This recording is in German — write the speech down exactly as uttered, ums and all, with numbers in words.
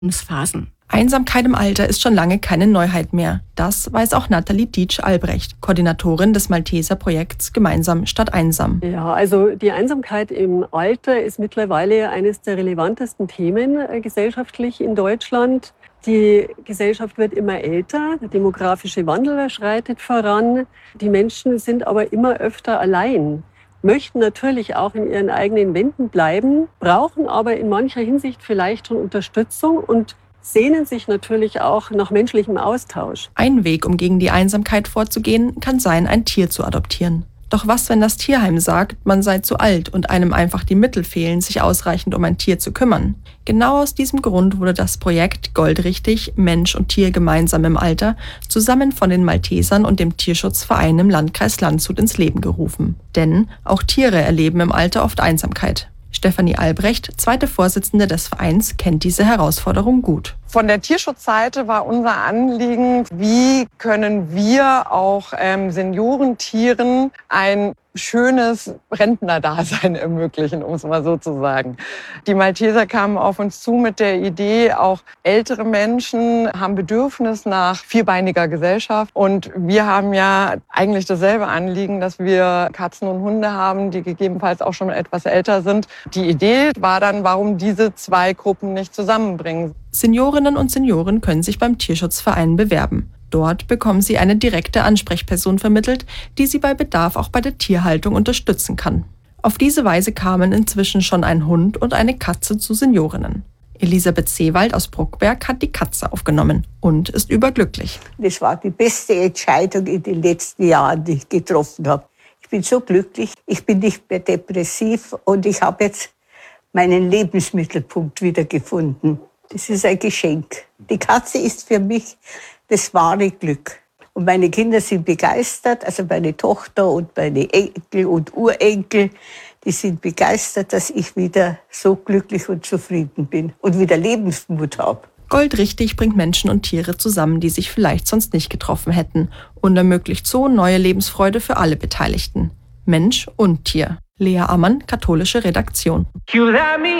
Lebensphasen. Einsamkeit im Alter ist schon lange keine Neuheit mehr. Das weiß auch Nathalie Dietsch-Albrecht, Koordinatorin des Malteser-Projekts Gemeinsam statt einsam. Ja, also die Einsamkeit im Alter ist mittlerweile eines der relevantesten Themen äh, gesellschaftlich in Deutschland. Die Gesellschaft wird immer älter, der demografische Wandel schreitet voran. Die Menschen sind aber immer öfter allein, möchten natürlich auch in ihren eigenen Wänden bleiben, brauchen aber in mancher Hinsicht vielleicht schon Unterstützung und sehnen sich natürlich auch nach menschlichem Austausch. Ein Weg, um gegen die Einsamkeit vorzugehen, kann sein, ein Tier zu adoptieren. Doch was, wenn das Tierheim sagt, man sei zu alt und einem einfach die Mittel fehlen, sich ausreichend um ein Tier zu kümmern? Genau aus diesem Grund wurde das Projekt Goldrichtig, Mensch und Tier gemeinsam im Alter zusammen von den Maltesern und dem Tierschutzverein im Landkreis Landshut ins Leben gerufen. Denn auch Tiere erleben im Alter oft Einsamkeit. Stefanie Albrecht, zweite Vorsitzende des Vereins, kennt diese Herausforderung gut. Von der Tierschutzseite war unser Anliegen, wie können wir auch ähm, Seniorentieren ein schönes Rentnerdasein ermöglichen, um es mal so zu sagen. Die Malteser kamen auf uns zu mit der Idee, auch ältere Menschen haben Bedürfnis nach vierbeiniger Gesellschaft. Und wir haben ja eigentlich dasselbe Anliegen, dass wir Katzen und Hunde haben, die gegebenenfalls auch schon etwas älter sind. Die Idee war dann, warum diese zwei Gruppen nicht zusammenbringen. Seniorinnen und Senioren können sich beim Tierschutzverein bewerben. Dort bekommen sie eine direkte Ansprechperson vermittelt, die sie bei Bedarf auch bei der Tierhaltung unterstützen kann. Auf diese Weise kamen inzwischen schon ein Hund und eine Katze zu Seniorinnen. Elisabeth Seewald aus Bruckberg hat die Katze aufgenommen und ist überglücklich. Das war die beste Entscheidung in den letzten Jahren, die ich getroffen habe. Ich bin so glücklich, ich bin nicht mehr depressiv und ich habe jetzt meinen Lebensmittelpunkt wiedergefunden. Das ist ein Geschenk. Die Katze ist für mich das wahre Glück. Und meine Kinder sind begeistert, also meine Tochter und meine Enkel und Urenkel, die sind begeistert, dass ich wieder so glücklich und zufrieden bin und wieder Lebensmut habe. Goldrichtig bringt Menschen und Tiere zusammen, die sich vielleicht sonst nicht getroffen hätten und ermöglicht so neue Lebensfreude für alle Beteiligten. Mensch und Tier. Lea Ammann, katholische Redaktion.